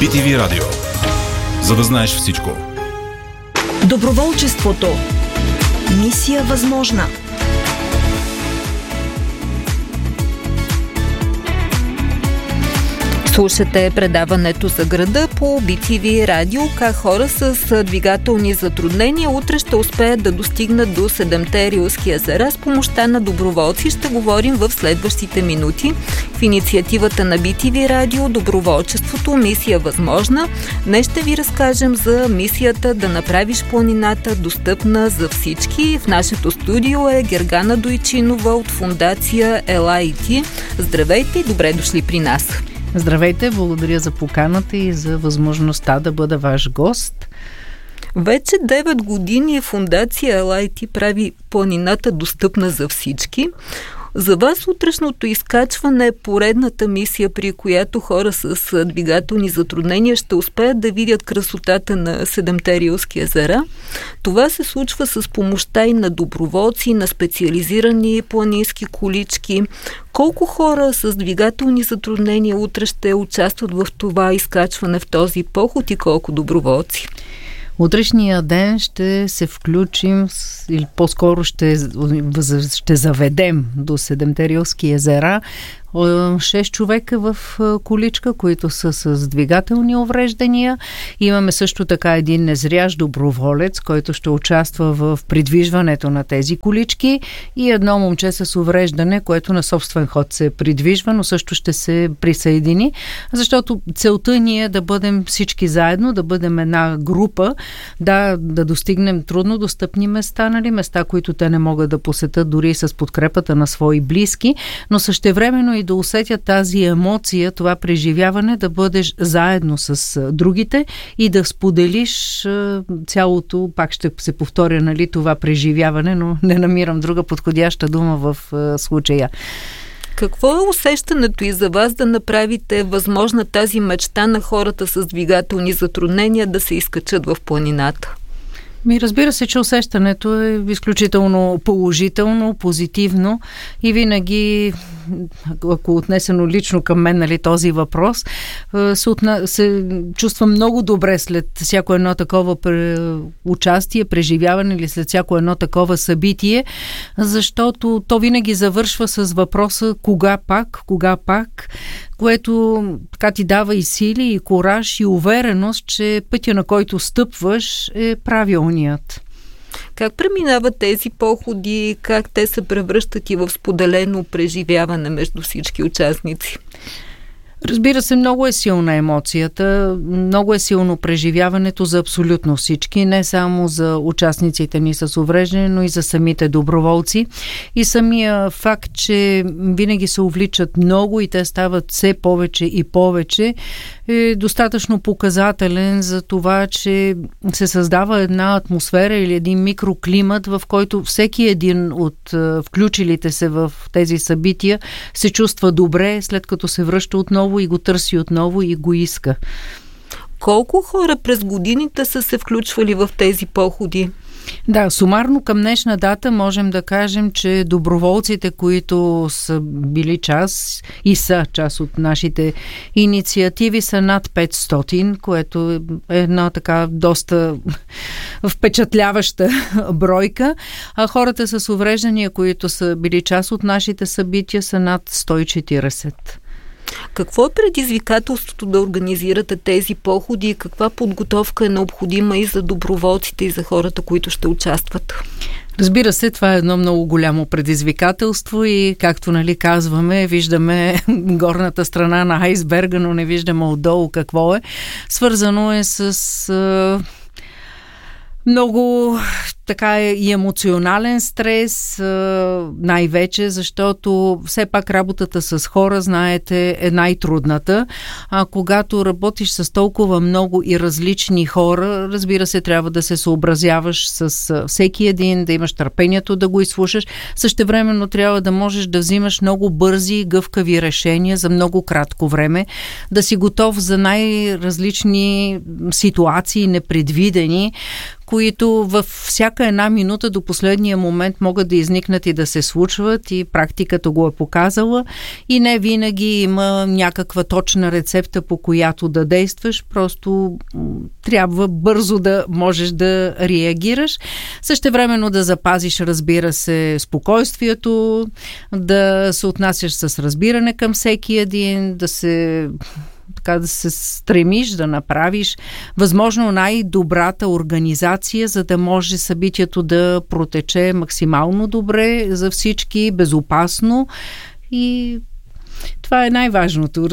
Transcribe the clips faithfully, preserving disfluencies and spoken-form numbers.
Би Ти Ви Радио. За да знаеш всичко. Доброволчеството. Мисия възможна. Слушате предаването за града по Би Ти Ви Радио. Как хора с двигателни затруднения утре ще успеят да достигнат до седемте рилски езера с помощта на доброволци. Ще говорим в следващите минути. В инициативата на Би Ти Ви Радио Доброволчеството, мисия възможна. Днес ще ви разкажем за мисията да направиш планината достъпна за всички. В нашето студио е Гергана Дойчинова от фондация Ел Ай Ти. Здравейте и добре дошли при нас. Здравейте, благодаря за поканата и за възможността да бъда ваш гост. Вече девет години фондация Ел Ай Ти прави планината достъпна за всички. За вас утрешното изкачване е поредната мисия, при която хора с двигателни затруднения ще успеят да видят красотата на седемте рилски езера. Това се случва с помощта и на доброволци, на специализирани планински колички. Колко хора с двигателни затруднения утре ще участват в това изкачване, в този поход и колко доброволци? Утрешния ден ще се включим, или по-скоро ще, ще заведем до седемте рилски езера шест човека в количка, които са с двигателни увреждания. Имаме също така един незрящ доброволец, който ще участва в придвижването на тези колички, и едно момче с увреждане, което на собствен ход се придвижва, но също ще се присъедини, защото целта ни е да бъдем всички заедно, да бъдем една група, да, да достигнем трудно достъпни места, нали, места, които те не могат да посетят дори с подкрепата на свои близки, но същевременно и да усетят тази емоция, това преживяване, да бъдеш заедно с другите и да споделиш цялото, пак ще се повторя, нали, това преживяване, но не намирам друга подходяща дума в случая. Какво е усещането и за вас да направите възможна тази мечта на хората с двигателни затруднения да се изкачат в планината? Ми, разбира се, че усещането е изключително положително, позитивно и винаги, ако отнесено лично към мен, нали, този въпрос, се, отна... се чувствам много добре след всяко едно такова участие, преживяване или след всяко едно такова събитие, защото то винаги завършва с въпроса кога пак, кога пак, което така ти дава и сили, и кураж, и увереност, че пътя, на който стъпваш, е правилният. Как преминават тези походи, как те се превръщат и в споделено преживяване между всички участници? Разбира се, много е силна емоцията, много е силно преживяването за абсолютно всички, не само за участниците ни с увреждане, но и за самите доброволци. И самия факт, че винаги се увличат много и те стават все повече и повече, е достатъчно показателен за това, че се създава една атмосфера или един микроклимат, в който всеки един от включилите се в тези събития се чувства добре, след като се връща отново и го търси отново и го иска. Колко хора през годините са се включвали в тези походи? Да, сумарно към днешна дата можем да кажем, че доброволците, които са били част и са част от нашите инициативи, са над петстотин, което е една така доста впечатляваща бройка, а хората с увреждания, които са били част от нашите събития, са над сто и четиридесет. Какво е предизвикателството да организирате тези походи и каква подготовка е необходима и за доброволците, и за хората, които ще участват? Разбира се, това е едно много голямо предизвикателство и, както, нали, казваме, виждаме горната страна на айсберга, но не виждаме отдолу какво е. Свързано е с много така е и емоционален стрес, най-вече, защото все пак работата с хора, знаете, е най-трудната. А когато работиш с толкова много и различни хора, разбира се, трябва да се съобразяваш с всеки един, да имаш търпението да го изслушаш. Същевременно трябва да можеш да взимаш много бързи и гъвкави решения за много кратко време, да си готов за най-различни ситуации, непредвидени, които във всяка една минута до последния момент могат да изникнат и да се случват, и практиката го е показала, и не винаги има някаква точна рецепта, по която да действаш, просто трябва бързо да можеш да реагираш. Същевременно да запазиш, разбира се, спокойствието, да се отнасяш с разбиране към всеки един, да се така да се стремиш да направиш възможно най-добрата организация, за да може събитието да протече максимално добре за всички, безопасно, и това е най-важното.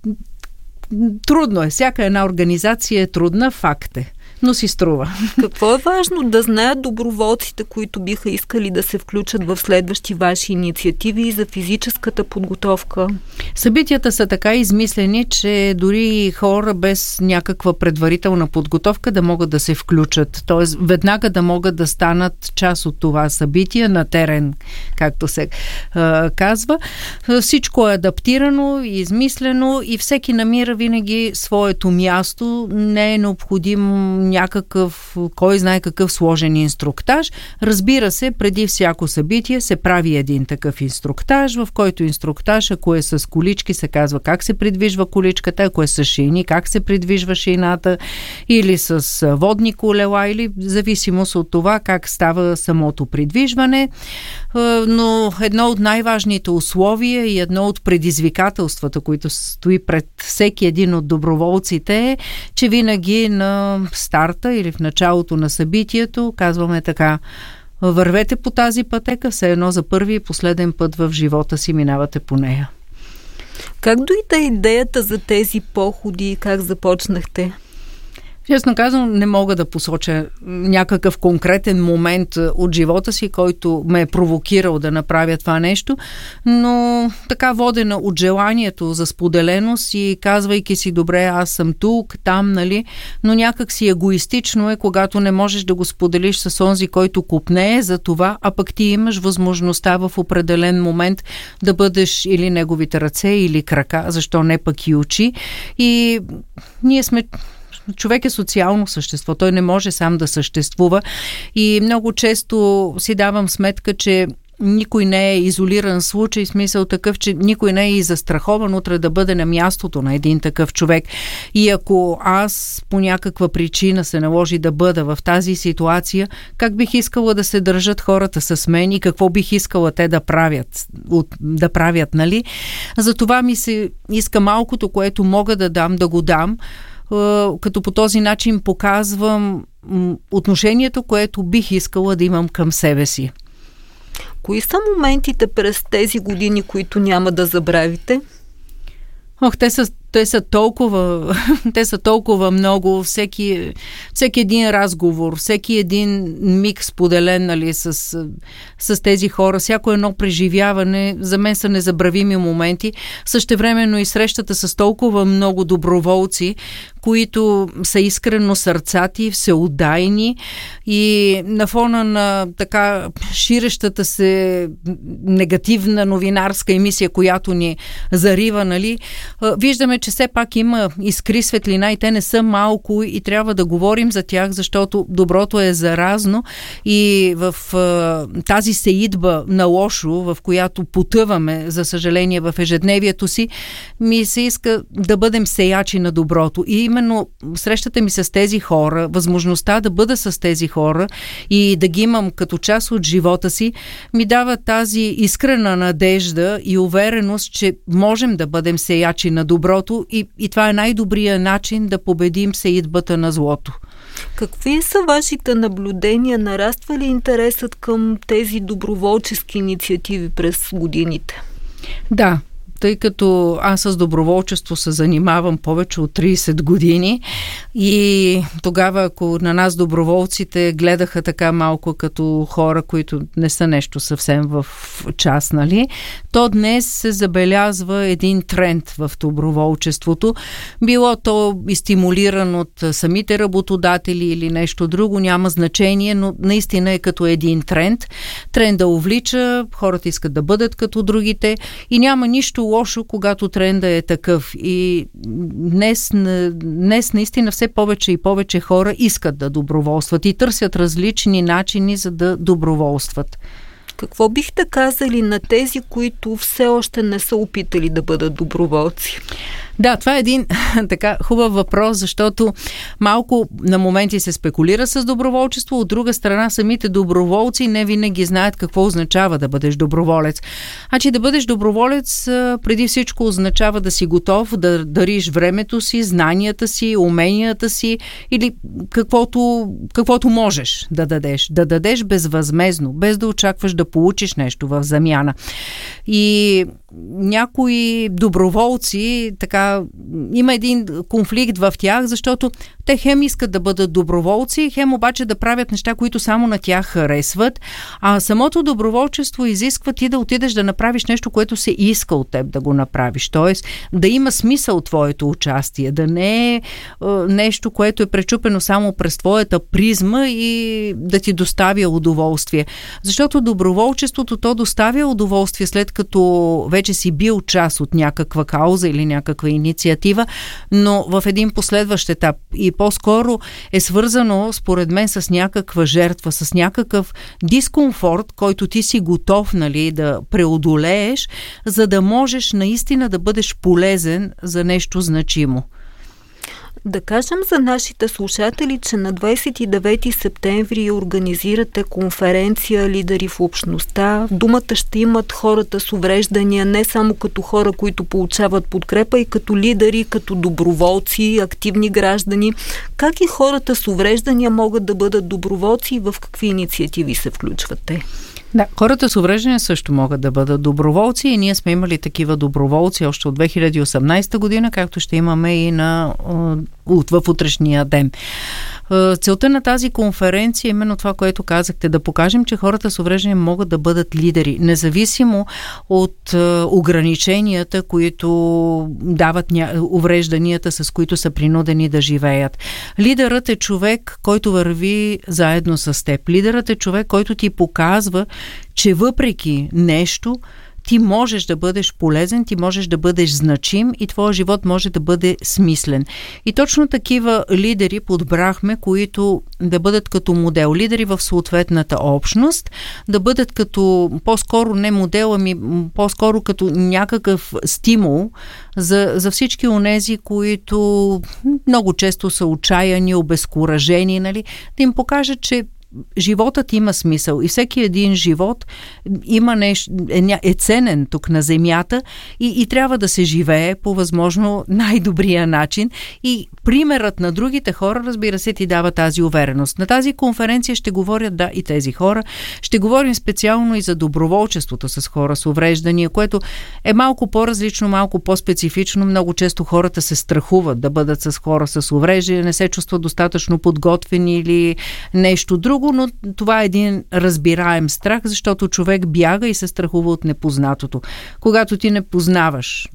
Трудно е. Всяка една организация е трудна, факт е, но си струва. Какво е важно да знаят доброволците, които биха искали да се включат в следващи ваши инициативи и за физическата подготовка? Събитията са така измислени, че дори хора без някаква предварителна подготовка да могат да се включат. Т.е. веднага да могат да станат част от това събитие на терен, както се а, казва. Всичко е адаптирано, измислено и всеки намира винаги своето място. Не е необходимо някакъв, кой знае какъв сложен инструктаж. Разбира се, преди всяко събитие се прави един такъв инструктаж, в който инструктаж, ако е с колички, се казва как се придвижва количката, ако е с шейни, как се придвижва шейната, или с водни колела, или в зависимост от това как става самото придвижване. Но едно от най-важните условия и едно от предизвикателствата, които стои пред всеки един от доброволците, е, че винаги на старта или в началото на събитието казваме така: вървете по тази пътека, все едно за първи и последен път в живота си минавате по нея. Как дойде идеята за тези походи и как започнахте? Честно казвам, не мога да посоча някакъв конкретен момент от живота си, който ме е провокирал да направя това нещо, но така водена от желанието за споделеност и казвайки си: добре, аз съм тук, там, нали, но някак си егоистично е, когато не можеш да го споделиш с онзи, който купнее за това, а пък ти имаш възможността в определен момент да бъдеш или неговите ръце, или крака, защо не пък и очи. И ние сме... Човек е социално същество, той не може сам да съществува и много често си давам сметка, че никой не е изолиран случай, в смисъл такъв, че никой не е и застрахован утре да бъде на мястото на един такъв човек. И ако аз по някаква причина се наложи да бъда в тази ситуация, как бих искала да се държат хората с мен и какво бих искала те да правят, да правят, нали? Затова ми се иска малкото, което мога да дам, да го дам, като по този начин показвам отношението, което бих искала да имам към себе си. Кои са моментите през тези години, които няма да забравите? Ох, те са, те са толкова, те са толкова много. Всеки, всеки един разговор, всеки един миг споделен, нали, с, с тези хора, всяко едно преживяване, за мен са незабравими моменти. Същевременно и срещата с толкова много доброволци, които са искрено сърцати, всеотдайни, и на фона на така ширещата се негативна новинарска емисия, която ни зарива, нали, виждаме, че все пак има искри, светлина и те не са малко и трябва да говорим за тях, защото доброто е заразно и в тази сеидба на лошо, в която потъваме, за съжаление, в ежедневието си, ми се иска да бъдем сеячи на доброто. И именно срещата ми с тези хора, възможността да бъда с тези хора и да ги имам като част от живота си, ми дава тази искрена надежда и увереност, че можем да бъдем сеячи на доброто и, и това е най-добрият начин да победим сеидбата на злото. Какви са вашите наблюдения? Нараства ли интересът към тези доброволчески инициативи през годините? Да. Тъй като аз с доброволчество се занимавам повече от трийсет години и тогава, ако на нас доброволците гледаха така малко като хора, които не са нещо съвсем в час, нали, то днес се забелязва един тренд в доброволчеството. Било то и стимулиран от самите работодатели или нещо друго, няма значение, но наистина е като един тренд. Тренда увлича, хората искат да бъдат като другите и няма нищо лошо, когато тренда е такъв. И днес, днес наистина все повече и повече хора искат да доброволстват и търсят различни начини, за да доброволстват. Какво бихте казали на тези, които все още не са опитали да бъдат доброволци? Да, това е един така хубав въпрос, защото малко на моменти се спекулира с доброволчество, от друга страна самите доброволци не винаги знаят какво означава да бъдеш доброволец. Значи да бъдеш доброволец преди всичко означава да си готов да дариш времето си, знанията си, уменията си или каквото, каквото можеш да дадеш. Да дадеш безвъзмездно, без да очакваш да получиш нещо в замяна. И някои доброволци, така, има един конфликт в тях, защото те хем искат да бъдат доброволци, хем обаче да правят неща, които само на тях харесват, а самото доброволчество изисква ти да отидеш да направиш нещо, което се иска от теб да го направиш, т.е. да има смисъл твоето участие, да не е, е нещо, което е пречупено само през твоята призма и да ти доставя удоволствие. Защото доброволчеството то доставя удоволствие след като вече си бил част от някаква кауза или някаква инициатива, но в един последващ етап и по-скоро е свързано, според мен, с някаква жертва, с някакъв дискомфорт, който ти си готов, нали, да преодолееш, за да можеш наистина да бъдеш полезен за нещо значимо. Да кажем за нашите слушатели, че на двадесет и девети септември организирате конференция "Лидери в общността". Думата ще имат хората с увреждания не само като хора, които получават подкрепа, и като лидери, като доброволци, активни граждани. Как и хората с увреждания могат да бъдат доброволци и в какви инициативи се включват те? Да, хората с увреждания също могат да бъдат доброволци и ние сме имали такива доброволци още от две хиляди и осемнадесета година, както ще имаме и на, в утрешния ден. Целта на тази конференция е именно това, което казахте, да покажем, че хората с увреждания могат да бъдат лидери, независимо от ограниченията, които дават уврежданията, с които са принудени да живеят. Лидерът е човек, който върви заедно с теб. Лидерът е човек, който ти показва, че въпреки нещо, ти можеш да бъдеш полезен, ти можеш да бъдеш значим и твоя живот може да бъде смислен. И точно такива лидери подбрахме, които да бъдат като модел. Лидери в съответната общност, да бъдат като, по-скоро не модел, ами по-скоро като някакъв стимул за, за всички онези, които много често са отчаяни, обезкуражени, нали? Да им покажат, че животът има смисъл и всеки един живот има нещо, е, е ценен тук на земята и, и трябва да се живее по възможно най-добрия начин. И примерът на другите хора, разбира се, ти дава тази увереност. На тази конференция ще говорят, да, и тези хора. Ще говорим специално и за доброволчеството с хора с увреждания, което е малко по-различно, малко по-специфично. Много често хората се страхуват да бъдат с хора с увреждания, не се чувстват достатъчно подготвени или нещо друго, но това е един разбираем страх, защото човек бяга и се страхува от непознатото. Когато ти не познаваш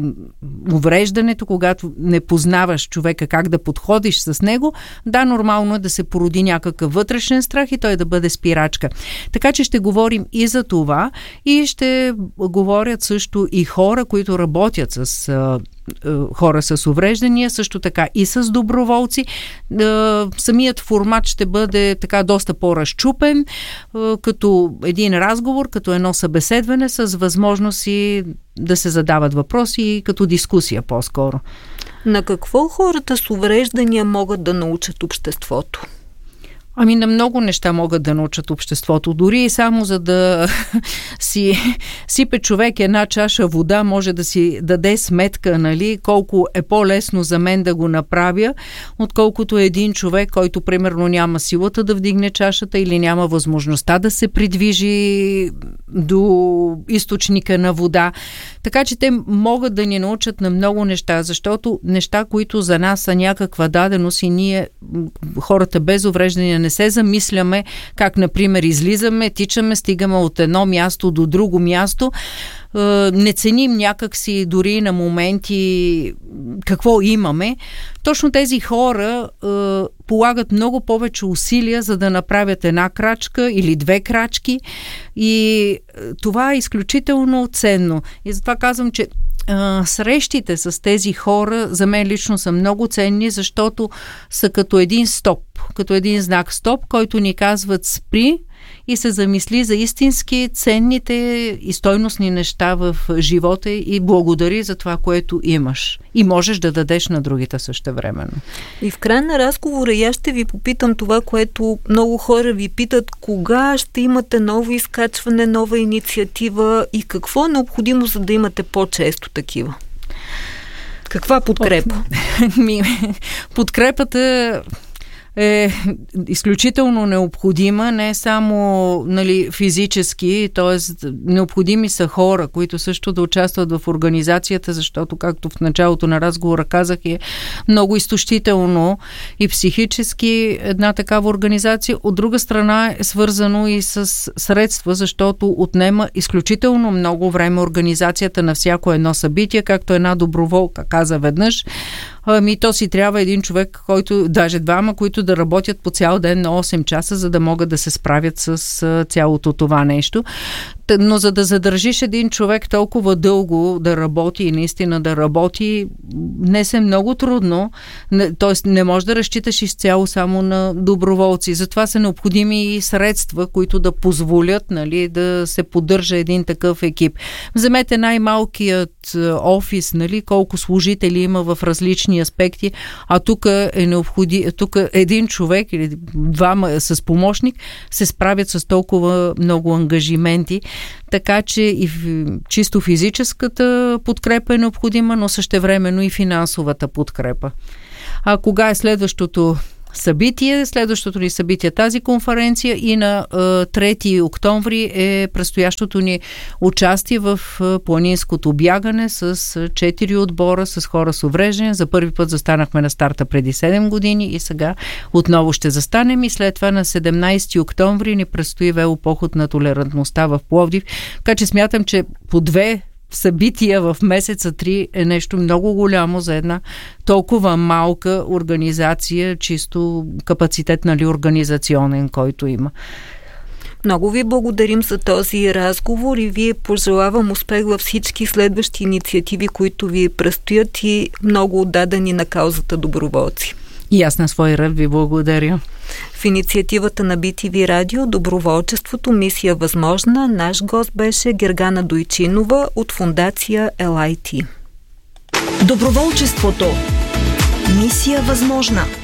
увреждането, когато не познаваш човека как да подходиш с него, да, нормално е да се породи някакъв вътрешен страх и той да бъде спирачка. Така че ще говорим и за това и ще говорят също и хора, които работят с а, хора с увреждания, също така и с доброволци. Самият формат ще бъде така доста по-разчупен, като един разговор, като едно събеседване с възможности да се задават въпроси и като дискусия по-скоро. На какво хората с увреждания могат да научат обществото? Ами на много неща могат да научат обществото. Дори и само за да си сипе човек една чаша вода, може да си даде сметка, нали, колко е по-лесно за мен да го направя, отколкото един човек, който примерно няма силата да вдигне чашата или няма възможността да се придвижи до източника на вода. Така че те могат да ни научат на много неща, защото неща, които за нас са някаква даденост и ние, хората без увреждания, не се замисляме как, например, излизаме, тичаме, стигаме от едно място до друго място, не ценим някакси дори на моменти какво имаме. Точно тези хора е, полагат много повече усилия, за да направят една крачка или две крачки и това е изключително ценно. И затова казвам, че а, срещите с тези хора за мен лично са много ценни, защото са като един стоп, като един знак стоп, който ни казват спри и се замисли за истински ценните и стойностни неща в живота и благодари за това, което имаш. И можеш да дадеш на другите същевременно. И в края на разговора я ще ви попитам това, което много хора ви питат: кога ще имате ново изкачване, нова инициатива и какво е необходимо, за да имате по-често такива? Каква подкрепа? Подкрепата е изключително необходима, не само, нали, физически, т.е. необходими са хора, които също да участват в организацията, защото, както в началото на разговора казах, е много изтощително и психически една такава организация. От друга страна е свързано и с средства, защото отнема изключително много време организацията на всяко едно събитие, както една доброволка каза веднъж. Ами то си трябва един човек, който, даже двама, които да работят по цял ден на осем часа, за да могат да се справят с цялото това нещо. Но за да задържиш един човек толкова дълго да работи и наистина да работи, днес е много трудно. Тоест не можеш да разчиташ изцяло само на доброволци. Затова са необходими и средства, които да позволят, нали, да се поддържа един такъв екип. Вземете най-малкият офис, нали, колко служители има в различни аспекти, а тук е необходим, тук един човек или двама с помощник се справят с толкова много ангажименти. Така че и чисто физическата подкрепа е необходима, но същевременно и финансовата подкрепа. А кога е следващото събитие? Следващото ни събитие тази конференция и на е, трети октомври е предстоящото ни участие в е, планинското бягане с четири отбора с хора с увреждания. За първи път застанахме на старта преди седем години и сега отново ще застанем и след това на седемнайсети октомври ни предстои велопоход на толерантността в Пловдив. Така че смятам, че по две събития в месеца три е нещо много голямо за една толкова малка организация, чисто капацитет, нали, организационен, който има. Много ви благодарим за този разговор и ви пожелавам успех във всички следващи инициативи, които ви предстоят и много отдадени на каузата доброволци. И аз на свой ред ви благодаря. В инициативата на Би Ти Ви Радио Доброволчеството мисия възможна наш гост беше Гергана Дойчинова от фондация Ел Ай Ти. Доброволчеството мисия възможна.